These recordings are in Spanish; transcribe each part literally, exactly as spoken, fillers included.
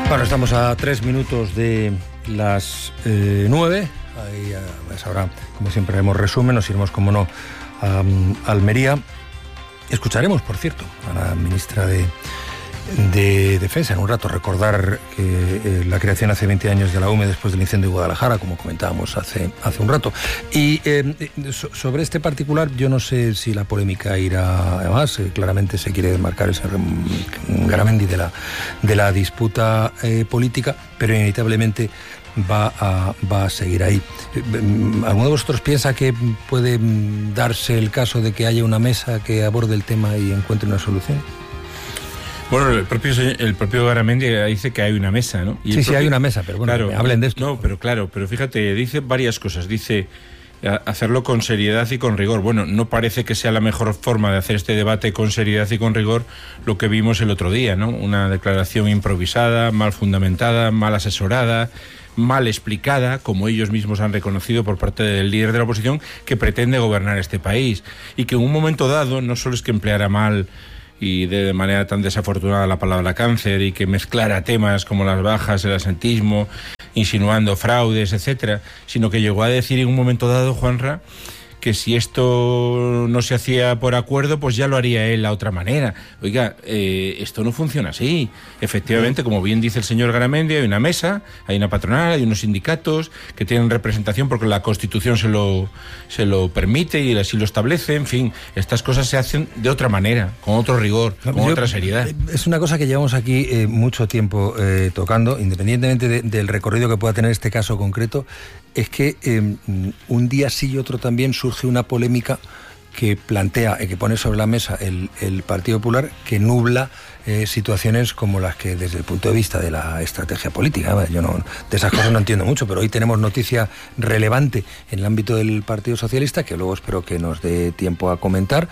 Bueno, estamos a tres minutos de las eh, nueve. Ahí pues ahora, como siempre, haremos resumen. Nos iremos, como no, a, a Almería. Escucharemos, por cierto, a la ministra de, de Defensa en un rato. Recordar que eh, la creación hace veinte años de la U M E después del incendio de Guadalajara, como comentábamos hace, hace un rato. Y eh, so, sobre este particular, yo no sé si la polémica irá. Además, eh, claramente se quiere desmarcar el señor Garamendi de la, de la disputa eh, política, pero inevitablemente va a, va a seguir ahí. ¿Alguno de vosotros piensa que puede darse el caso de que haya una mesa que aborde el tema y encuentre una solución? Bueno, el propio el propio Garamendi dice que hay una mesa, ¿no? Y sí, propio, sí, hay una mesa, pero bueno, claro, hablen de esto. No, pero claro, pero fíjate, dice varias cosas. Dice hacerlo con seriedad y con rigor. Bueno, no parece que sea la mejor forma de hacer este debate con seriedad y con rigor lo que vimos el otro día, ¿no? Una declaración improvisada, mal fundamentada, mal asesorada, mal explicada, como ellos mismos han reconocido por parte del líder de la oposición, que pretende gobernar este país. Y que en un momento dado, no solo es que empleara mal y de manera tan desafortunada la palabra cáncer y que mezclara temas como las bajas, el asentismo, insinuando fraudes, etcétera, sino que llegó a decir en un momento dado, Juanra, que si esto no se hacía por acuerdo, pues ya lo haría él a otra manera. Oiga, eh, esto no funciona así. Efectivamente, como bien dice el señor Garamendi, hay una mesa, hay una patronal, hay unos sindicatos que tienen representación porque la Constitución se lo, se lo permite y así lo establece. En fin, estas cosas se hacen de otra manera, con otro rigor, con Yo, otra seriedad. Es una cosa que llevamos aquí eh, mucho tiempo eh, tocando, independientemente de, del recorrido que pueda tener este caso concreto. Es que eh, un día sí y otro también surge una polémica que plantea y que pone sobre la mesa el, el Partido Popular, que nubla eh, situaciones como las que desde el punto de vista de la estrategia política, yo no, de esas cosas no entiendo mucho, pero hoy tenemos noticia relevante en el ámbito del Partido Socialista, que luego espero que nos dé tiempo a comentar.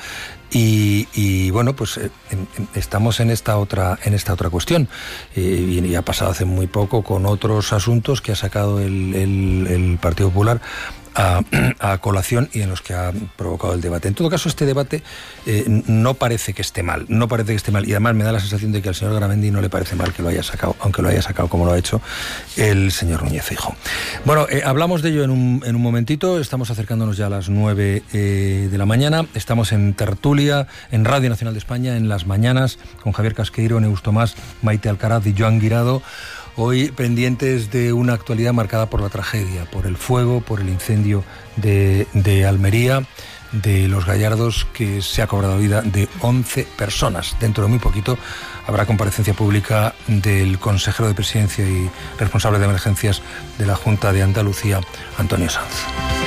Y, y bueno, pues eh, estamos en esta otra en esta otra cuestión eh, y, y ha pasado hace muy poco con otros asuntos que ha sacado el, el, el Partido Popular a, a colación y en los que ha provocado el debate. En todo caso, este debate eh, no parece que esté mal, no parece que esté mal, y además me da la sensación de que al señor Garamendi no le parece mal que lo haya sacado, aunque lo haya sacado como lo ha hecho el señor Núñez Feijóo. Bueno, eh, hablamos de ello en un, en un momentito. Estamos acercándonos ya a las nueve eh, de la mañana. Estamos en tertulia, en Radio Nacional de España, en las mañanas, con Javier Casqueiro, Neus Tomás, Maite Alcaraz y Joan Guirado. Hoy pendientes de una actualidad marcada por la tragedia, por el fuego, por el incendio de, de Almería, de Los Gallardos, que se ha cobrado vida de once personas. Dentro de muy poquito habrá comparecencia pública del consejero de Presidencia y responsable de emergencias de la Junta de Andalucía, Antonio Sanz.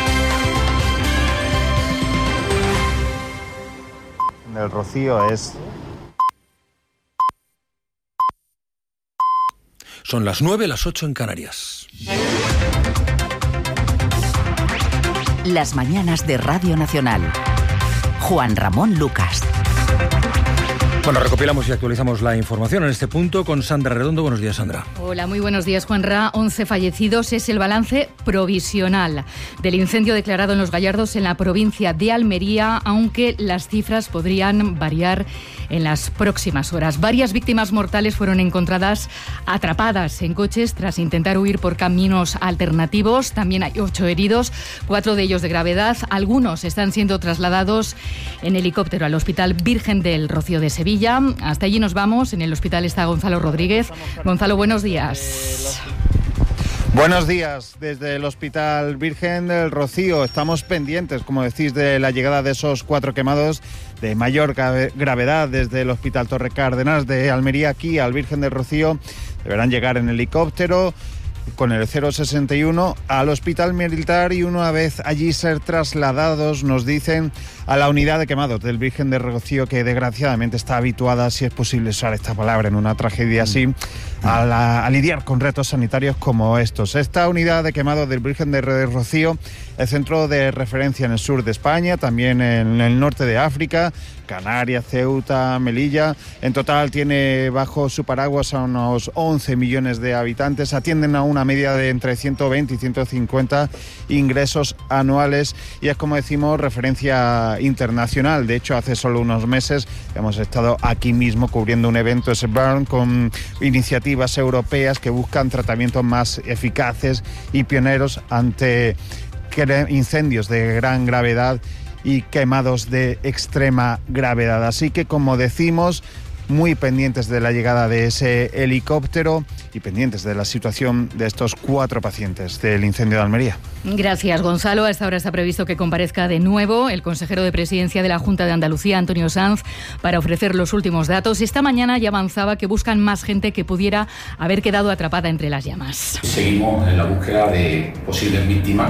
El Rocío es... Son las nueve, las ocho en Canarias. Las mañanas de Radio Nacional. Juan Ramón Lucas. Bueno, recopilamos y actualizamos la información en este punto con Sandra Redondo. Buenos días, Sandra. Hola, muy buenos días, Juanra. once fallecidos es el balance provisional del incendio declarado en Los Gallardos en la provincia de Almería, aunque las cifras podrían variar en las próximas horas. Varias víctimas mortales fueron encontradas atrapadas en coches tras intentar huir por caminos alternativos. También hay ocho heridos, cuatro de ellos de gravedad. Algunos están siendo trasladados en helicóptero al Hospital Virgen del Rocío de Sevilla. Hasta allí nos vamos. En el hospital está Gonzalo Rodríguez. Gonzalo, buenos días. Buenos días. Desde el Hospital Virgen del Rocío estamos pendientes, como decís, de la llegada de esos cuatro quemados de mayor gravedad desde el Hospital Torre Cárdenas de Almería aquí al Virgen del Rocío. Deberán llegar en helicóptero con el cero sesenta y uno al Hospital Militar y una vez allí ser trasladados, nos dicen, a la unidad de quemados del Virgen del Rocío, que desgraciadamente está habituada, si es posible usar esta palabra en una tragedia así, a, la, a lidiar con retos sanitarios como estos. Esta unidad de quemados del Virgen del Rocío es centro de referencia en el sur de España, también en el norte de África, Canarias, Ceuta, Melilla. En total tiene bajo su paraguas a unos once millones de habitantes. Atienden a una una media de entre ciento veinte y ciento cincuenta ingresos anuales, y es, como decimos, referencia internacional. De hecho, hace solo unos meses hemos estado aquí mismo cubriendo un evento, ese Burn, con iniciativas europeas que buscan tratamientos más eficaces y pioneros ante incendios de gran gravedad y quemados de extrema gravedad. Así que, como decimos, muy pendientes de la llegada de ese helicóptero y pendientes de la situación de estos cuatro pacientes del incendio de Almería. Gracias, Gonzalo. A esta hora está previsto que comparezca de nuevo el consejero de Presidencia de la Junta de Andalucía, Antonio Sanz, para ofrecer los últimos datos. Esta mañana ya avanzaba que buscan más gente que pudiera haber quedado atrapada entre las llamas. Seguimos en la búsqueda de posibles víctimas,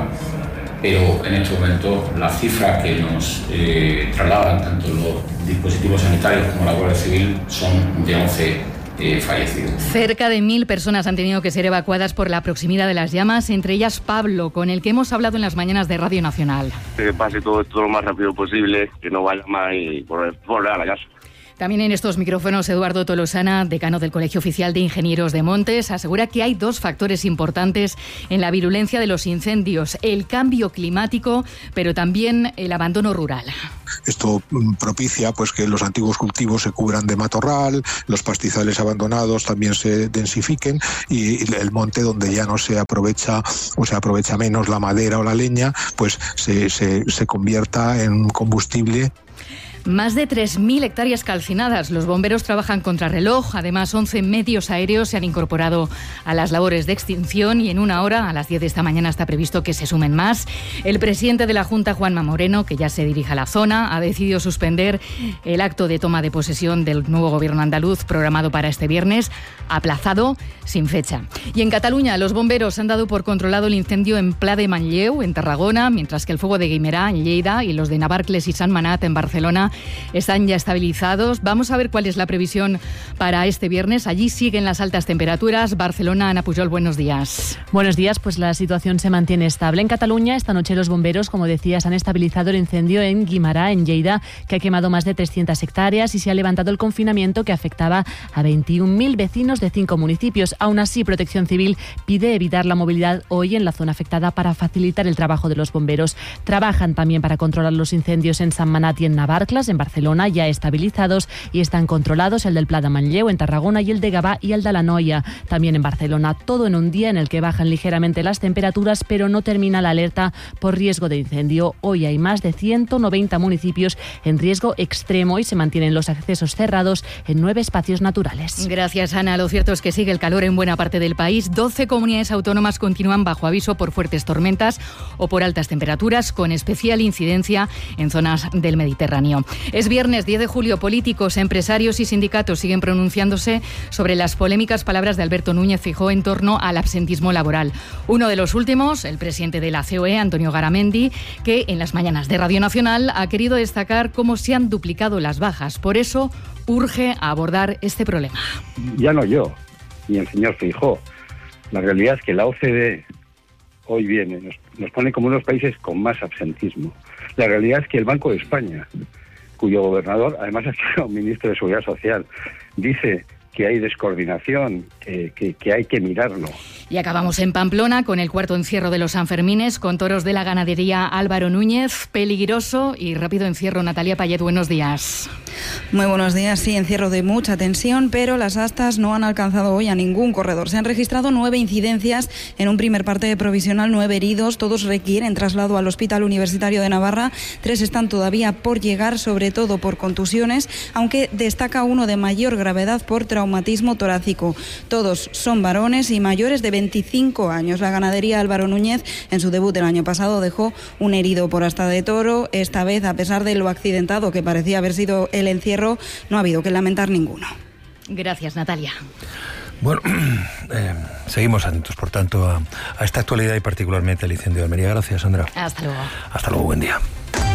pero en estos momentos las cifras que nos eh, trasladan tanto los dispositivos sanitarios como la Guardia Civil son de once eh, fallecidos. Cerca de mil personas han tenido que ser evacuadas por la proximidad de las llamas, entre ellas Pablo, con el que hemos hablado en las mañanas de Radio Nacional. Que pase todo esto lo más rápido posible, que no vaya más y volver a la casa. También en estos micrófonos, Eduardo Tolosana, decano del Colegio Oficial de Ingenieros de Montes, asegura que hay dos factores importantes en la virulencia de los incendios: el cambio climático, pero también el abandono rural. Esto propicia pues que los antiguos cultivos se cubran de matorral, los pastizales abandonados también se densifiquen y el monte, donde ya no se aprovecha o se aprovecha menos la madera o la leña, pues se, se, se convierta en combustible. Más de tres mil hectáreas calcinadas. Los bomberos trabajan contrarreloj. Además, once medios aéreos se han incorporado a las labores de extinción y en una hora, a las diez de esta mañana, está previsto que se sumen más. El presidente de la Junta, Juanma Moreno, que ya se dirige a la zona, ha decidido suspender el acto de toma de posesión del nuevo gobierno andaluz programado para este viernes, aplazado sin fecha. Y en Cataluña, los bomberos han dado por controlado el incendio en Pla de Manlleu, en Tarragona, mientras que el fuego de Guimerá, en Lleida, y los de Navarcles y Sant Manat, en Barcelona, están ya estabilizados. Vamos a ver cuál es la previsión para este viernes. Allí siguen las altas temperaturas. Barcelona, Ana Pujol, buenos días. Buenos días, pues la situación se mantiene estable. En Cataluña, esta noche los bomberos, como decías, han estabilizado el incendio en Guimerá, en Lleida, que ha quemado más de trescientas hectáreas, y se ha levantado el confinamiento que afectaba a veintiún mil vecinos de cinco municipios. Aún así, Protección Civil pide evitar la movilidad hoy en la zona afectada para facilitar el trabajo de los bomberos. Trabajan también para controlar los incendios en Sant Manat y en Navarcles, en Barcelona, ya estabilizados y están controlados el del Pla de Manlleu en Tarragona y el de Gavà y el de la Noia. También en Barcelona, todo en un día en el que bajan ligeramente las temperaturas, pero no termina la alerta por riesgo de incendio. Hoy hay más de ciento noventa municipios en riesgo extremo y se mantienen los accesos cerrados en nueve espacios naturales. Gracias, Ana. Lo cierto es que sigue el calor en buena parte del país. doce comunidades autónomas continúan bajo aviso por fuertes tormentas o por altas temperaturas, con especial incidencia en zonas del Mediterráneo. Es viernes diez de julio. Políticos, empresarios y sindicatos siguen pronunciándose sobre las polémicas palabras de Alberto Núñez Feijóo en torno al absentismo laboral. Uno de los últimos, el presidente de la C O E, Antonio Garamendi, que en las mañanas de Radio Nacional ha querido destacar cómo se han duplicado las bajas. Por eso urge a abordar este problema. Ya no yo, ni el señor Feijóo. La realidad es que la O C D hoy viene, nos, nos pone como uno de los países con más absentismo. La realidad es que el Banco de España, cuyo gobernador además ha sido ministro de Seguridad Social, dice que hay descoordinación, que, que, que hay que mirarlo. Y acabamos en Pamplona con el cuarto encierro de los Sanfermines, con toros de la ganadería Álvaro Núñez. Peligroso y rápido encierro. Natalia Payet, buenos días. Muy buenos días. Sí, encierro de mucha tensión, pero las astas no han alcanzado hoy a ningún corredor. Se han registrado nueve incidencias en un primer parte provisional, nueve heridos. Todos requieren traslado al Hospital Universitario de Navarra. Tres están todavía por llegar, sobre todo por contusiones, aunque destaca uno de mayor gravedad por traumatismo torácico. Todos son varones y mayores de veinticinco años. La ganadería Álvaro Núñez, en su debut del año pasado, dejó un herido por asta de toro. Esta vez, a pesar de lo accidentado que parecía haber sido el encierro, no ha habido que lamentar ninguno. Gracias, Natalia. Bueno, eh, seguimos atentos, por tanto, a, a esta actualidad y particularmente al incendio de Almería. Gracias, Sandra. Hasta luego. Hasta luego, buen día.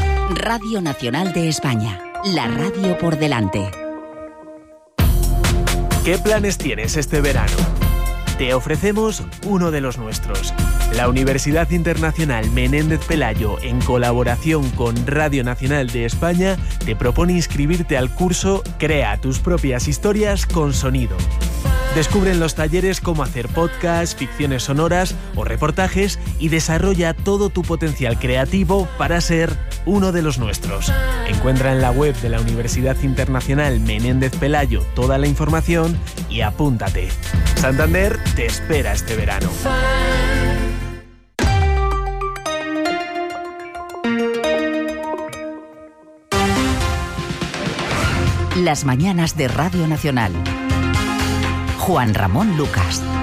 Radio Nacional de España, la radio por delante. ¿Qué planes tienes este verano? Te ofrecemos uno de los nuestros. La Universidad Internacional Menéndez Pelayo, en colaboración con Radio Nacional de España, te propone inscribirte al curso Crea tus propias historias con sonido. Descubre en los talleres cómo hacer podcasts, ficciones sonoras o reportajes y desarrolla todo tu potencial creativo para ser uno de los nuestros. Encuentra en la web de la Universidad Internacional Menéndez Pelayo toda la información y apúntate. Santander te espera este verano. Las mañanas de Radio Nacional. Juan Ramón Lucas.